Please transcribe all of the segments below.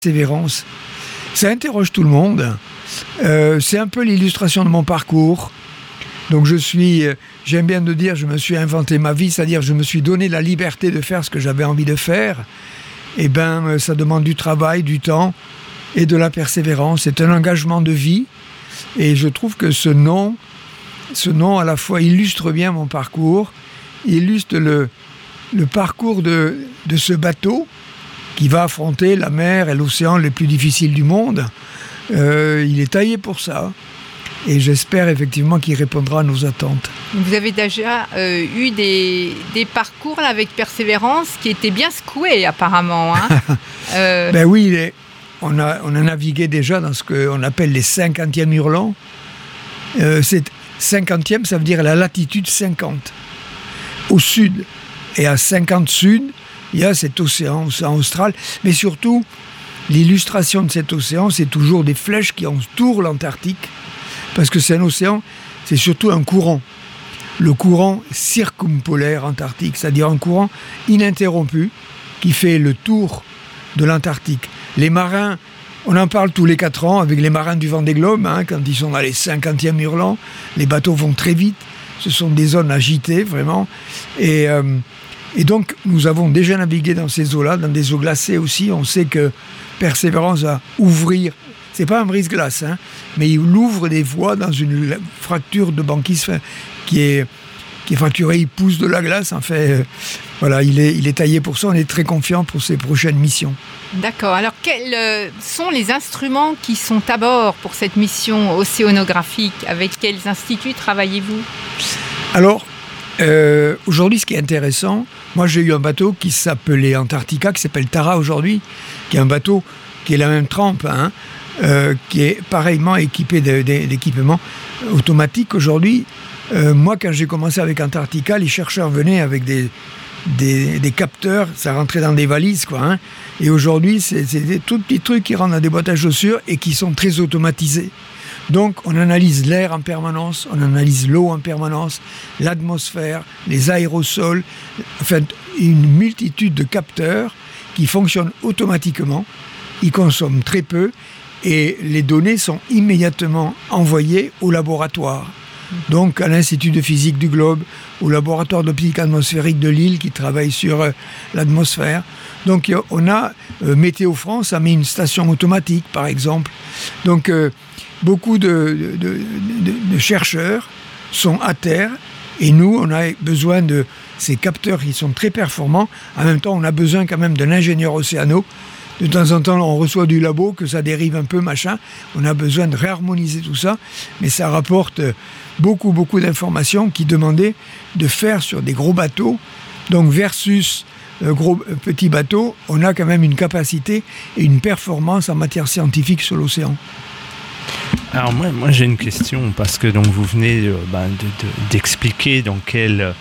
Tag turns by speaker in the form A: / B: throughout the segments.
A: persévérance. Ça interroge tout le monde. C'est un peu l'illustration de mon parcours. Donc j'aime bien de dire, je me suis inventé ma vie, c'est-à-dire je me suis donné la liberté de faire ce que j'avais envie de faire. Eh bien, ça demande du travail, du temps et de la persévérance. C'est un engagement de vie. Et je trouve que ce nom à la fois illustre bien mon parcours, illustre le parcours de ce bateau qui va affronter la mer et l'océan les plus difficiles du monde. Il est taillé pour ça. Et j'espère effectivement qu'il répondra à nos attentes.
B: Vous avez déjà eu des parcours là, avec persévérance qui étaient bien secoués apparemment. Hein.
A: Ben oui, on a navigué déjà dans ce qu'on appelle les 50e hurlants. 50e, ça veut dire la latitude 50. Au sud. Et à 50 sud, il y a cet océan austral. Mais surtout, l'illustration de cet océan, c'est toujours des flèches qui entourent l'Antarctique. Parce que c'est un océan, c'est surtout un courant. Le courant circumpolaire antarctique, c'est-à-dire un courant ininterrompu qui fait le tour de l'Antarctique. Les marins, on en parle tous les 4 ans avec les marins du Vendée Globe, quand ils sont dans les 50e hurlants, les bateaux vont très vite, ce sont des zones agitées vraiment. Et donc nous avons déjà navigué dans ces eaux-là, dans des eaux glacées aussi. On sait que Persévérance va ouvrir, c'est pas un brise-glace, mais il ouvre des voies dans une fracture de banquise qui est fracturée, il pousse de la glace, en fait. Voilà, il est taillé pour ça, on est très confiant pour ses prochaines missions.
B: D'accord, alors quels sont les instruments qui sont à bord pour cette mission océanographique? Avec quels instituts travaillez-vous? Alors,
A: aujourd'hui, ce qui est intéressant, moi j'ai eu un bateau qui s'appelait Antarctica, qui s'appelle Tara aujourd'hui, qui est un bateau qui est la même trempe, qui est pareillement équipé d'équipements automatiques aujourd'hui. Moi, quand j'ai commencé avec Antarctica, les chercheurs venaient avec des capteurs, ça rentrait dans des valises, quoi. Et aujourd'hui, c'est des tout petits trucs qui rentrent dans des boîtes à chaussures et qui sont très automatisés. Donc, on analyse l'air en permanence, on analyse l'eau en permanence, l'atmosphère, les aérosols, enfin, une multitude de capteurs qui fonctionnent automatiquement. Ils consomment très peu et les données sont immédiatement envoyées au laboratoire. Donc à l'Institut de physique du globe, au laboratoire d'optique atmosphérique de Lille qui travaille sur l'atmosphère. Donc on a Météo France a mis une station automatique par exemple. Donc beaucoup de chercheurs sont à terre et nous on a besoin de ces capteurs qui sont très performants. En même temps on a besoin quand même d'un ingénieur océano. De temps en temps, on reçoit du labo, que ça dérive un peu, machin. On a besoin de réharmoniser tout ça. Mais ça rapporte beaucoup d'informations qui demandaient de faire sur des gros bateaux. Donc, versus petits bateaux, on a quand même une capacité et une performance en matière scientifique sur l'océan.
C: Alors moi j'ai une question parce que donc vous venez d'expliquer dans quelle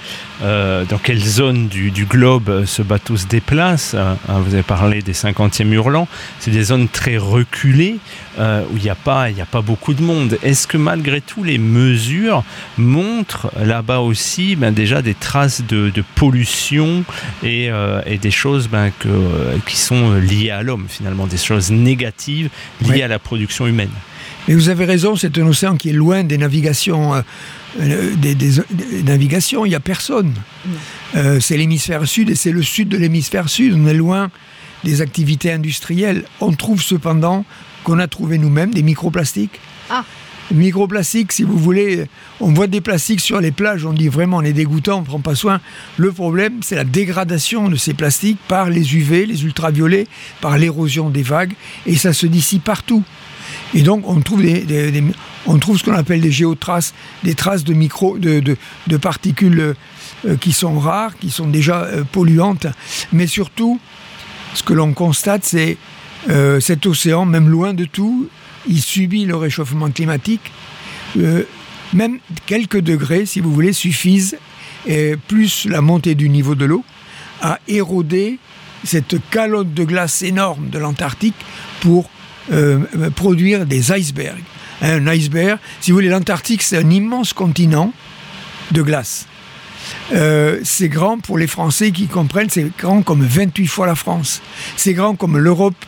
C: zone du globe ce bateau se déplace. Vous avez parlé des 50e hurlants. C'est des zones très reculées où il n'y a pas beaucoup de monde. Est-ce que malgré tout les mesures montrent là-bas aussi déjà des traces de pollution et des choses qui sont liées à l'homme finalement, des choses négatives liées à la production humaine?
A: Mais vous avez raison, c'est un océan qui est loin des navigations. Des navigations, il n'y a personne. C'est l'hémisphère sud et c'est le sud de l'hémisphère sud. On est loin des activités industrielles. On trouve cependant qu'on a trouvé nous-mêmes des microplastiques. Microplastiques, si vous voulez, on voit des plastiques sur les plages, on dit vraiment on est dégoûtant, on ne prend pas soin. Le problème, c'est la dégradation de ces plastiques par les UV, les ultraviolets, par l'érosion des vagues, et ça se dissipe partout. Et donc on trouve on trouve ce qu'on appelle des géotraces, des traces de particules qui sont rares, qui sont déjà polluantes. Mais surtout, ce que l'on constate, c'est cet océan, même loin de tout, il subit le réchauffement climatique. Même quelques degrés, si vous voulez, suffisent, plus la montée du niveau de l'eau, à éroder cette calotte de glace énorme de l'Antarctique pour produire des icebergs. Un iceberg, si vous voulez, l'Antarctique, c'est un immense continent de glace. C'est grand pour les Français qui comprennent, c'est grand comme 28 fois la France. C'est grand comme l'Europe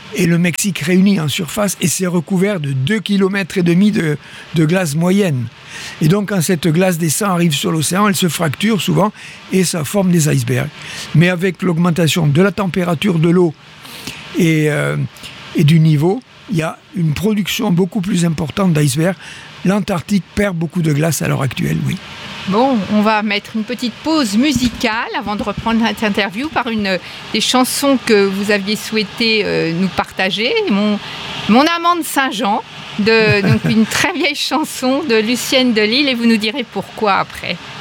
A: et le Mexique réunis en surface, et c'est recouvert de 2,5 km de glace moyenne. Et donc, quand cette glace descend, arrive sur l'océan, elle se fracture souvent, et ça forme des icebergs. Mais avec l'augmentation de la température de l'eau et du niveau, il y a une production beaucoup plus importante d'icebergs. L'Antarctique perd beaucoup de glace à l'heure actuelle, oui.
B: Bon, on va mettre une petite pause musicale avant de reprendre cette interview par une des chansons que vous aviez souhaité nous partager. Mon amant de Saint-Jean, donc une très vieille chanson de Lucienne de Lille, et vous nous direz pourquoi après.